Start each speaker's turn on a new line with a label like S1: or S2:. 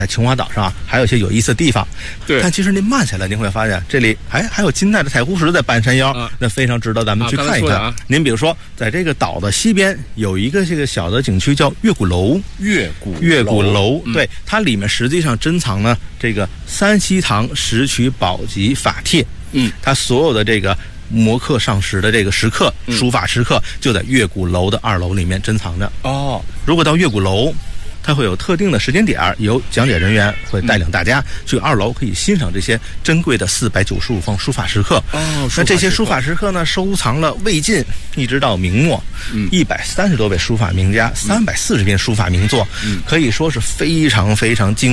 S1: 在秦皇岛上还有一些有意思的地方，
S2: 对。
S1: 但其实您慢下来，您会发现这里还有金代的太湖石在半山腰，那非常值得咱们去看一看。您比如说，在这个岛的西边有一个这个小的景区叫月鼓楼，
S2: 月
S1: 鼓楼，对，它里面实际上珍藏呢这个三希堂石渠宝笈法帖，它所有的这个摹刻上石的这个石刻，书法石刻就在月鼓楼的2楼里面珍藏着。如果到月鼓楼，它会有特定的时间点，由讲解人员会带领大家去2楼，可以欣赏这些珍贵的495方书法石刻。那这些书法石刻呢，收藏了魏晋一直到明末130多位书法名家，340篇书法名作，可以说是非常非常精